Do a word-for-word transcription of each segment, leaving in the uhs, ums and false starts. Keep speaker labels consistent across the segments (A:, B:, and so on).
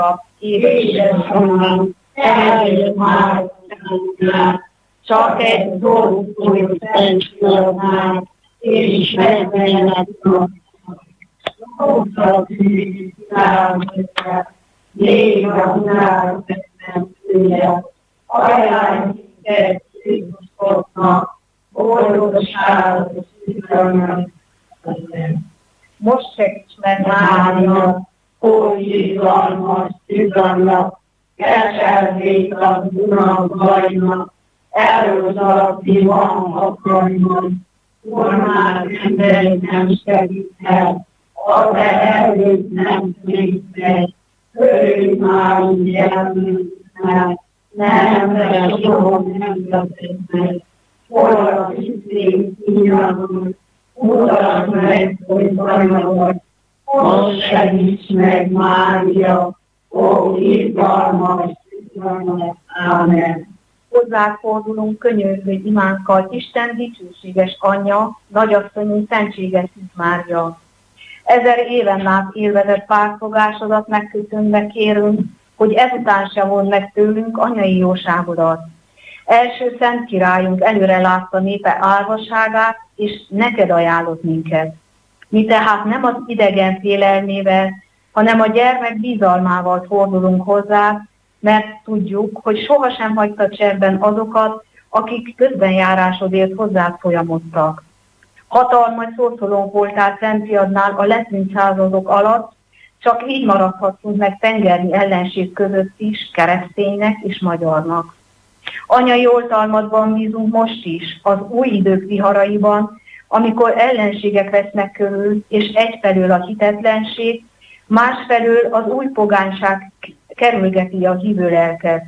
A: édes onnan, eljön már, csak egy dolgozó szentszolgál, és megvelet a szívszámítja, még a nálvettem szüle, ajánlített szívszoknak, boldogságos szívemnek. Most segíts meg, Mária, ó izgalmas szívemnek, keservétlen unalvajnak, előzalapni van akarnak, formál emberi nem segíthet, a te előtt nem segíthet, örülj már úgy jelműznek, nem de soha nem vezetnek, hol a szívén kínálunk, mutasd meg, hogy vagy, most segíts meg, Mária, ó izgalmas szívemnek, ámen. Hozzáfordulunk könyörgő imánkkal, Isten dicsőséges anyja, nagyasszonyunk, szentséges Szűz Mária. Ezer éven át élvezett pártfogásodat megköszönve kérünk, hogy ezután se vond meg tőlünk anyai jóságodat. Első szent királyunk előre látta népe álvaságát, és neked ajánlott minket. Mi tehát nem az idegen félelmével, hanem a gyermek bizalmával fordulunk hozzá, mert tudjuk, hogy sohasem hagyta cserben azokat, akik közbenjárásodért hozzád folyamodtak. Hatalmas szószolónk voltál Szent Fiadnál a letűnt századok alatt, csak így maradhattunk meg tengernyi ellenség között is, kereszténynek és magyarnak. Anyai oltalmadban bízunk most is, az új idők viharaiban, amikor ellenségek vesznek körül, és egyfelől a hitetlenség, másfelől az új pogányság kerülgeti a hívő lelket.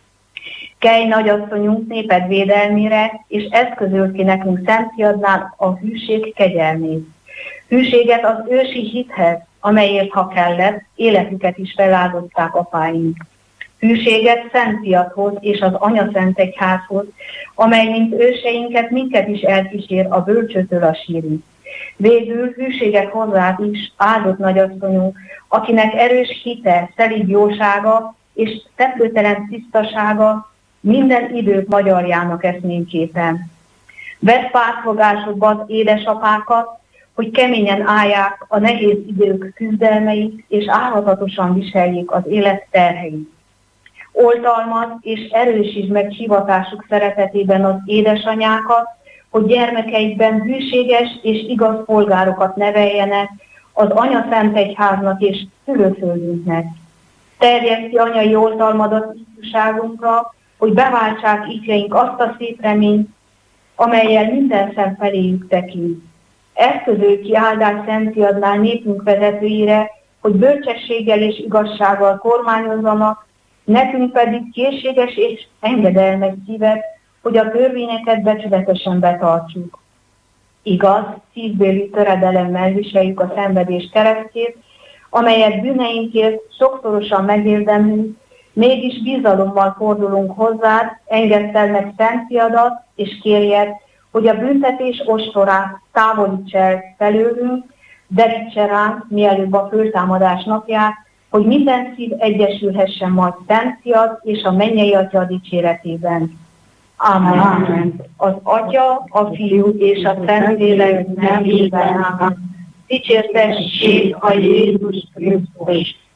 A: Kelj, nagyasszonyunk, néped védelmére, és eszközöld ki nekünk Szent Fiadnál a hűség kegyelmét. Hűséget az ősi hithez, amelyért, ha kellett, életüket is feláldozták apáink. Hűséget Szent Fiadhoz és az Anyaszent Egyházhoz, amely mint őseinket minket is elkísér a bölcsőtől a sírig. Végül hűséget hozzád is, áldott nagyasszonyunk, akinek erős hite, szelíd jósága és teplőtelen tisztasága minden idők magyarjának eszményképen. Vedd pártfogásodba az édesapákat, hogy keményen állják a nehéz idők küzdelmeit, és álhatatosan viseljék az élet terheit. Oltalmaz és erősítsd meg hivatásuk szeretetében az édesanyákat, hogy gyermekeikben hűséges és igaz polgárokat neveljenek az Anyaszent Egyháznak és szülőföldünknek. Terjeszd ki anyai oltalmadat ifjúságunkra, hogy beváltsák ifjaink azt a szép reményt, amellyel minden szem feléjük tekint. Eszközöld ki áldás Szent Fiadnál népünk vezetőire, hogy bölcsességgel és igazsággal kormányozzanak, nekünk pedig készséges és engedelmes szívet, hogy a törvényeket becsületesen betartsuk. Igaz, szívbéli töredelemmel viseljük a szenvedés keresztjét, amelyet bűneinkért sokszorosan megérdemlünk, mégis bizalommal fordulunk hozzád, engedd el meg Szent Fiadat, és kérjed, hogy a büntetés ostorát távolíts el felőlünk, derítse ránk mielőbb a föltámadás napját, hogy minden szív egyesülhessen majd Szent Fiad és a mennyei Atya dicséretében. Amen. Amen. Az Atya, a Fiú és a Szentlélek nevében. Amen. Dicsértessék a Jézus Krisztus.